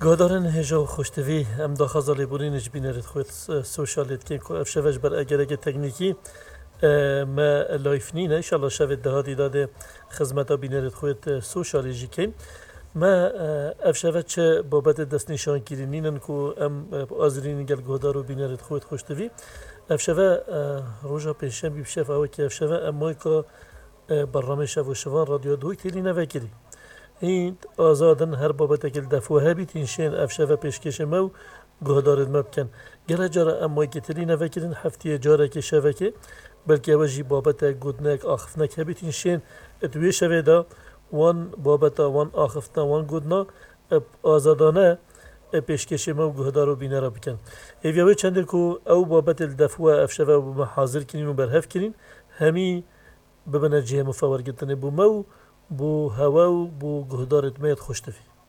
گادارن هجا و خوشتوی ام دا خزالی بورینش بینرد خود سوشالیت که افشوش بر اگه تکنیکی ما لایف نینه انشالله شوید دهاتی داده خدمتا بینرد خود سوشالی جی که ما افشوش چه بابت دست نشان گیرینین که ام آزرین گل گادارو بینرد خود خوشتوی افشوه روزا پیشم بیشتر اوه که افشوه امایی که برنامه شو شوان رادیو دوی تیلی نوکری این آزادن هر بابت اکل دفوه بیت این شین افشوه پیشکش مو گهدارد مبکن گره جاره امایی که تیلی نوکرین هفته جاره که شوه که بلکه اوجی بابت گودنک آخفنک هبیت این شین اتوی شوه دا وان بابت وان آخفنا وان گودنا آزادانه پیشکش مو گهدارو بینه را بکن ایویوه چنده که او بابت الدفوه افشوه و حاضر کنین و برهف کنین همی ببنه جه مفاور گتنه بو مو بو هوا و بو گهدارت مید خوشتفی